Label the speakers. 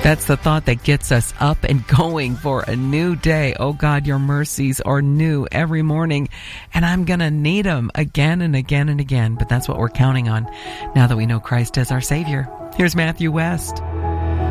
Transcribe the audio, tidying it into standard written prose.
Speaker 1: That's the thought that gets us up and going for a new day. Oh God, your mercies are new every morning, and I'm going to need them again and again and again. But that's what we're counting on now that we know Christ as our Savior. Here's Matthew West.